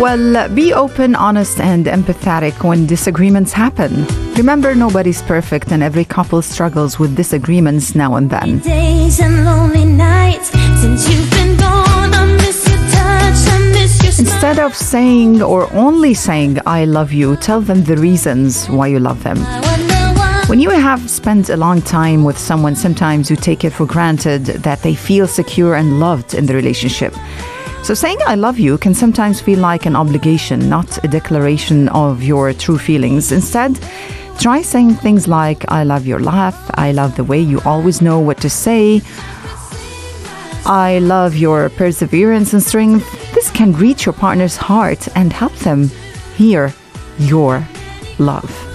Well, be open, honest, and empathetic when disagreements happen. Remember, nobody's perfect, and every couple struggles with disagreements now and then. Days and lonely nights since you've been gone. I miss your touch, I miss your smile. Instead of saying or only saying, I love you, tell them the reasons why you love them. I wonder why. When you have spent a long time with someone, sometimes you take it for granted that they feel secure and loved in the relationship. So saying I love you can sometimes feel like an obligation, not a declaration of your true feelings. Instead, try saying things like, I love your laugh, I love the way you always know what to say, I love your perseverance and strength. This can reach your partner's heart and help them hear your love.